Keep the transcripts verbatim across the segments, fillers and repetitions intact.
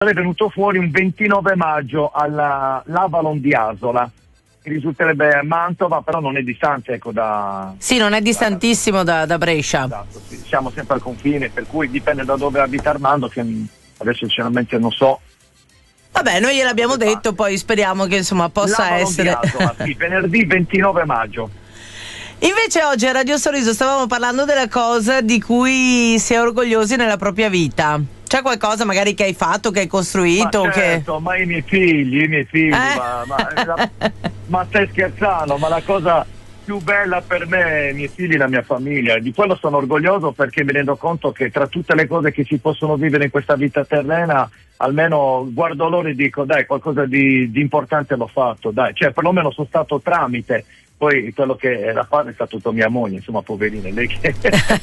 è venuto fuori un ventinove maggio alla l'Avalon di Asola, che risulterebbe a Mantova, però non è distante, ecco, da... Sì, non è distantissimo da, da Brescia. Esatto, sì. Siamo sempre al confine, per cui dipende da dove abita Armando, che adesso sinceramente non so. Vabbè, noi gliel'abbiamo detto, poi speriamo che insomma possa L'Avalon essere... di Asola, sì, venerdì ventinove maggio. Invece oggi a Radio Sorriso stavamo parlando della cosa di cui si è orgogliosi nella propria vita. C'è qualcosa magari che hai fatto, che hai costruito? Ma certo, che... ma i miei figli, i miei figli, Eh? ma, ma, la, ma stai scherzando? Ma la cosa più bella per me, i miei figli, la mia famiglia, di quello sono orgoglioso, perché mi rendo conto che tra tutte le cose che si possono vivere in questa vita terrena, almeno guardo loro e dico dai, qualcosa di, di importante l'ho fatto, dai, cioè perlomeno sono stato tramite. Poi quello che era padre è stata tutta mia moglie, insomma, poverina, lei che...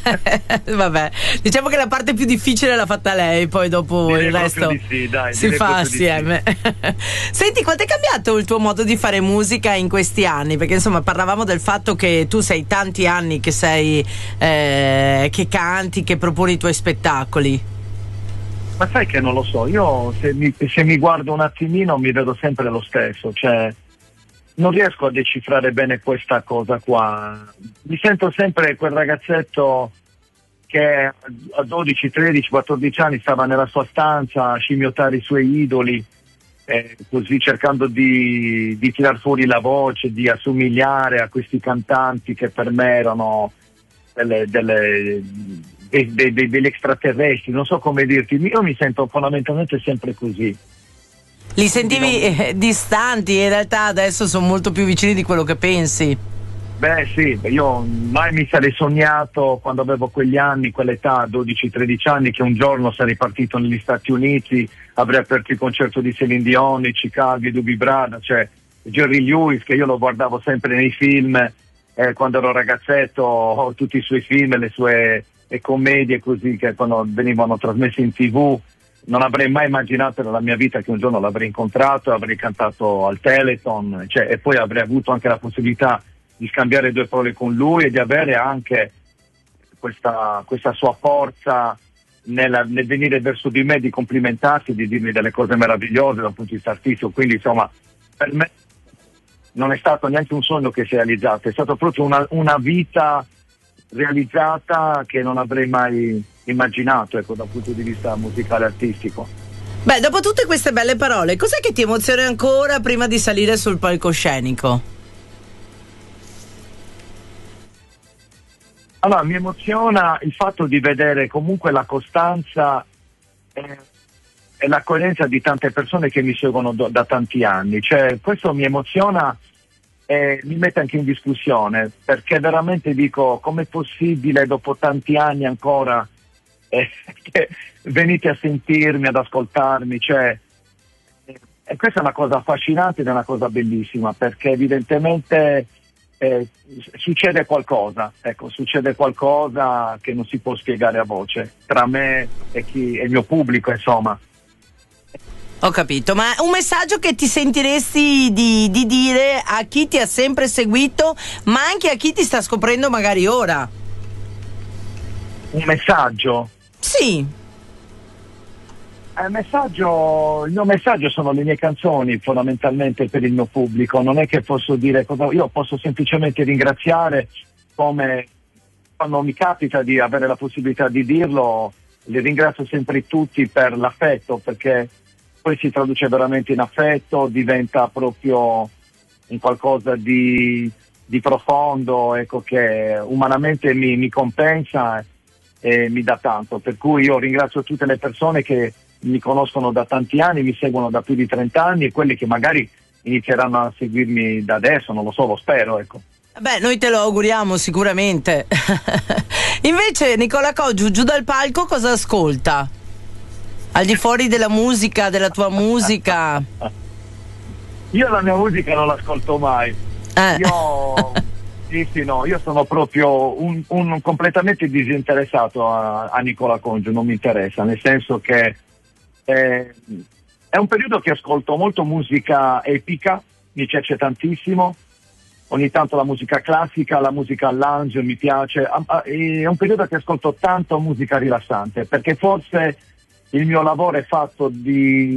Vabbè, diciamo che la parte più difficile l'ha fatta lei, poi dopo direi il resto di sì, dai, si fa assieme. Sì. Senti, quanto è cambiato il tuo modo di fare musica in questi anni? Perché insomma parlavamo del fatto che tu sei tanti anni che sei eh, che canti, che proponi i tuoi spettacoli. Ma sai che non lo so, io se mi, se mi guardo un attimino mi vedo sempre lo stesso, cioè... non riesco a decifrare bene questa cosa qua. Mi sento sempre quel ragazzetto che a dodici, tredici, quattordici anni stava nella sua stanza a scimmiottare i suoi idoli, eh, così cercando di, di tirar fuori la voce, di assomigliare a questi cantanti che per me erano delle, delle, dei, dei, dei, degli extraterrestri, non so come dirti. Io mi sento fondamentalmente sempre così. Li sentivi eh, distanti, in realtà adesso sono molto più vicini di quello che pensi. Beh sì, io mai mi sarei sognato quando avevo quegli anni, quell'età, dodici tredici anni, che un giorno sarei partito negli Stati Uniti, avrei aperto il concerto di Celine Dion, Chicago, Doobie Brothers, cioè Jerry Lewis, che io lo guardavo sempre nei film, eh, quando ero ragazzetto, oh, tutti i suoi film, le sue le commedie così, che quando venivano trasmesse in tivù. Non avrei mai immaginato nella mia vita che un giorno l'avrei incontrato, avrei cantato al Teleton, cioè, e poi avrei avuto anche la possibilità di scambiare due parole con lui e di avere anche questa, questa sua forza nel, nel venire verso di me, di complimentarsi, di dirmi delle cose meravigliose da un punto di vista artistico. Quindi insomma, per me non è stato neanche un sogno che si è realizzato, è stata proprio una, una vita realizzata che non avrei mai immaginato, ecco, dal punto di vista musicale artistico. Beh, dopo tutte queste belle parole, cos'è che ti emoziona ancora prima di salire sul palcoscenico? Allora, mi emoziona il fatto di vedere comunque la costanza e, e la coerenza di tante persone che mi seguono do, da tanti anni, cioè questo mi emoziona e mi mette anche in discussione, perché veramente dico, com'è possibile dopo tanti anni ancora eh, che venite a sentirmi, ad ascoltarmi, cioè, eh, e questa è una cosa affascinante ed è una cosa bellissima, perché evidentemente eh, succede qualcosa, ecco, succede qualcosa che non si può spiegare a voce tra me e chi e il mio pubblico, insomma. Ho capito, ma un messaggio che ti sentiresti di, di dire a chi ti ha sempre seguito, ma anche a chi ti sta scoprendo magari ora? Un messaggio? Sì. Il messaggio, il mio messaggio sono le mie canzoni fondamentalmente per il mio pubblico, non è che posso dire cosa, io posso semplicemente ringraziare, come quando mi capita di avere la possibilità di dirlo, li ringrazio sempre tutti per l'affetto, perché poi si traduce veramente in affetto, diventa proprio un qualcosa di, di profondo, ecco, che umanamente mi, mi compensa e mi dà tanto, per cui io ringrazio tutte le persone che mi conoscono da tanti anni, mi seguono da più di trenta anni, e quelli che magari inizieranno a seguirmi da adesso, non lo so, lo spero, ecco. Beh, noi te lo auguriamo sicuramente. Invece Nicola Coggiu giù dal palco cosa ascolta? Al di fuori della musica, della tua musica? Io la mia musica non l'ascolto mai. Eh. Io sì, sì, no, io sono proprio un, un completamente disinteressato a, a Nicola Coggiu, non mi interessa, nel senso che eh, è un periodo che ascolto molto musica epica, mi piace tantissimo, ogni tanto la musica classica, la musica lounge mi piace, è un periodo che ascolto tanto musica rilassante, perché forse il mio lavoro è fatto di